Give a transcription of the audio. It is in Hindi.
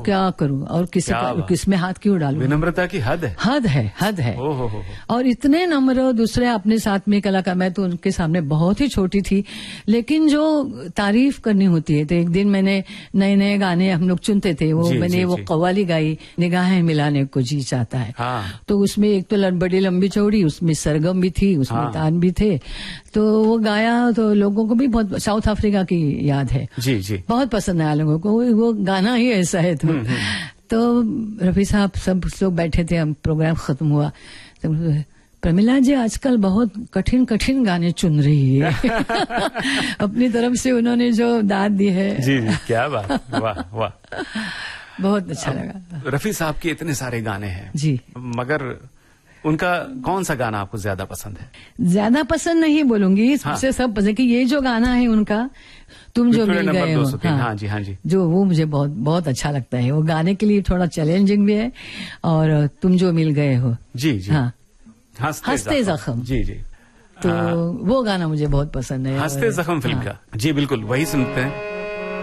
क्या करूं और किसमें हाथ क्यों डालूं। विनम्रता की हद है, हद है। और इतने नम्र दूसरे अपने साथ में कलाकार, मैं तो उनके सामने बहुत ही छोटी थी, लेकिन जो तारीफ करनी होती है। तो एक दिन मैंने नए नए गाने हम लोग चुनते थे, मैंने वो कव्वाली गाई, निगाहें मिलाने को जी चाहता है। तो उसमें एक तो बड़ी लंबी चौड़ी, उसमें सरगम भी थी, उसमें तान भी थे। तो वो गाया तो लोगों को भी बहुत, साउथ अफ्रीका की याद है जी, बहुत पसंद आया लोगों को, वो गाना ही ऐसा है। तो रफी साहब सब लोग बैठे थे, हम प्रोग्राम खत्म हुआ तो प्रमिला जी आजकल बहुत कठिन कठिन गाने चुन रही है। अपनी तरफ से उन्होंने जो दाद दी है। जी, क्या बात, वाह वाह, बहुत अच्छा लगा। रफी साहब के इतने सारे गाने हैं जी, मगर उनका कौन सा गाना आपको ज्यादा पसंद है? ज्यादा पसंद नहीं बोलूंगी, सबसे सब पसंद कि ये जो गाना है उनका, तुम जो मिल गए हो। हाँ जी, जो वो मुझे बहुत बहुत अच्छा लगता है। वो गाने के लिए थोड़ा चैलेंजिंग भी है, और तुम जो मिल गए हो। जी, हाँ, हंसते जख्म। जी, तो वो गाना मुझे बहुत पसंद है। हंसते जख्म फिल्म का। जी बिल्कुल, वही सुनते हैं।